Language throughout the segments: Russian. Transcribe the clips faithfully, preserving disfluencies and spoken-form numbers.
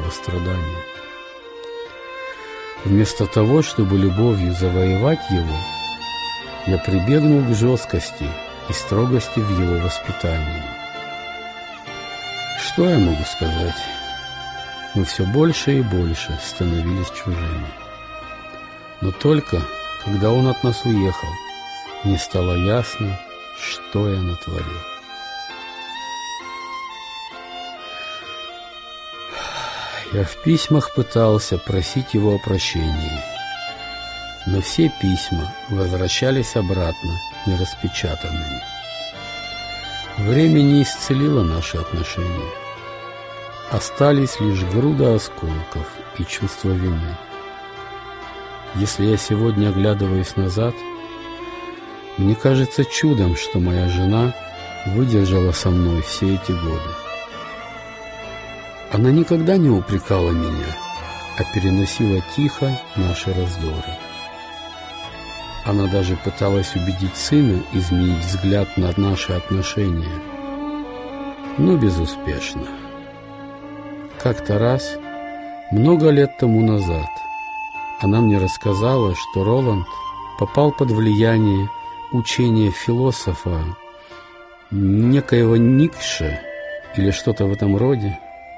его страдания. Вместо того, чтобы любовью завоевать его, я прибегнул к жесткости и строгости в его воспитании. Что я могу сказать? Мы все больше и больше становились чужими. Но только, когда он от нас уехал, мне стало ясно, что я натворил. Я в письмах пытался просить его о прощении, но все письма возвращались обратно нераспечатанными. Время не исцелило наши отношения. Остались лишь груда осколков и чувство вины. Если я сегодня оглядываюсь назад, мне кажется чудом, что моя жена выдержала со мной все эти годы. Она никогда не упрекала меня, а переносила тихо наши раздоры. Она даже пыталась убедить сына изменить взгляд на наши отношения, но безуспешно. Как-то раз, много лет тому назад, она мне рассказала, что Роланд попал под влияние учения философа некоего Ницше или что-то в этом роде.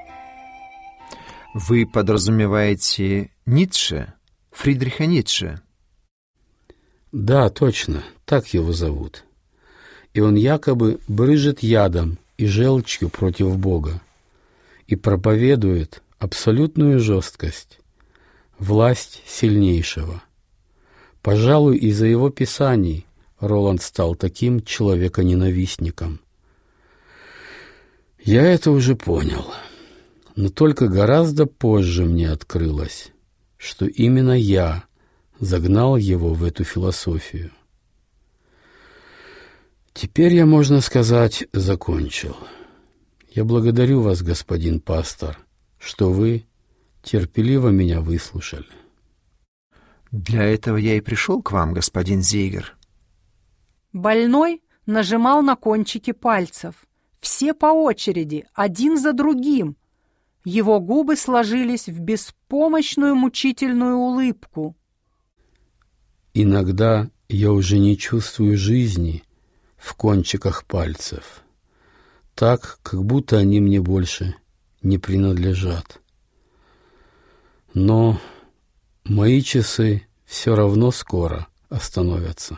Вы подразумеваете Ницше, Фридриха Ницше? Да, точно, так его зовут. И он якобы брызжет ядом и желчью против Бога и проповедует абсолютную жесткость, власть сильнейшего. Пожалуй, из-за его писаний Роланд стал таким человеконенавистником. Я это уже понял. Но только гораздо позже мне открылось, что именно я загнал его в эту философию. Теперь я, можно сказать, закончил. Я благодарю вас, господин пастор, что вы терпеливо меня выслушали. Для этого я и пришел к вам, господин Зейгер. Больной нажимал на кончики пальцев. Все по очереди, один за другим. Его губы сложились в беспомощную мучительную улыбку. Иногда я уже не чувствую жизни в кончиках пальцев, так, как будто они мне больше не принадлежат. Но мои часы все равно скоро остановятся.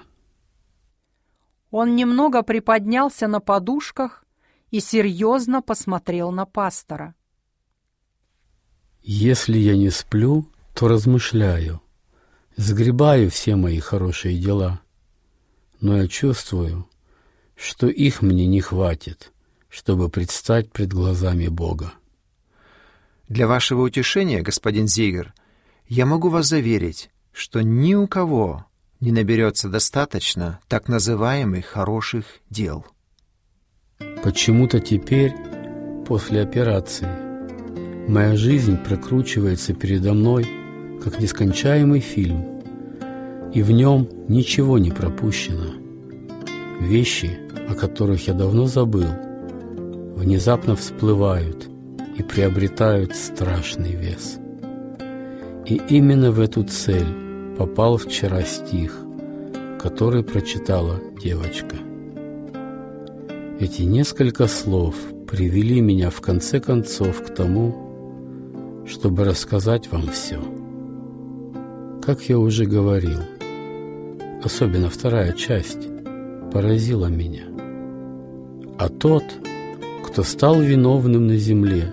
Он немного приподнялся на подушках и серьезно посмотрел на пастора. Если я не сплю, то размышляю, сгребаю все мои хорошие дела, но я чувствую, что их мне не хватит, чтобы предстать пред глазами Бога. Для вашего утешения, господин Зейгер, я могу вас заверить, что ни у кого не наберется достаточно так называемых хороших дел. Почему-то теперь, после операции, моя жизнь прокручивается передо мной, как нескончаемый фильм, и в нем ничего не пропущено. Вещи, о которых я давно забыл, внезапно всплывают и приобретают страшный вес. И именно в эту цель попал вчера стих, который прочитала девочка. Эти несколько слов привели меня в конце концов к тому, чтобы рассказать вам все. Как я уже говорил, особенно вторая часть поразила меня. А тот, кто стал виновным на земле,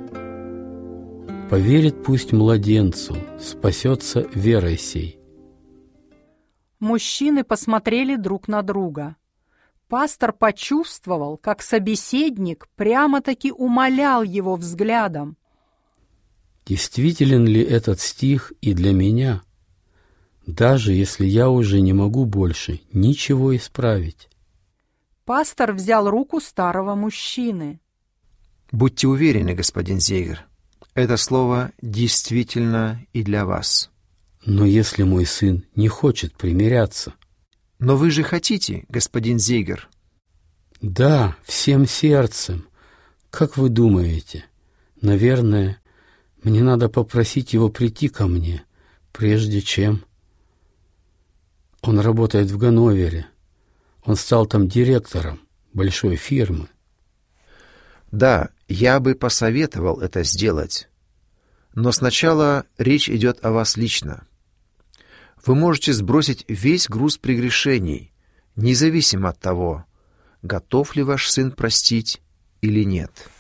поверит пусть младенцу, спасется верой сей. Мужчины посмотрели друг на друга. Пастор почувствовал, как собеседник прямо-таки умолял его взглядом. Действителен ли этот стих и для меня, даже если я уже не могу больше ничего исправить? Пастор взял руку старого мужчины. Будьте уверены, господин Зейгер, это слово действительно и для вас. Но если мой сын не хочет примиряться... Но вы же хотите, господин Зейгер? Да, всем сердцем. Как вы думаете, наверное, Мне надо попросить его прийти ко мне, прежде чем... Он работает в Ганновере. Он стал там директором большой фирмы. Да, я бы посоветовал это сделать. Но сначала речь идет о вас лично. Вы можете сбросить весь груз прегрешений, независимо от того, готов ли ваш сын простить или нет.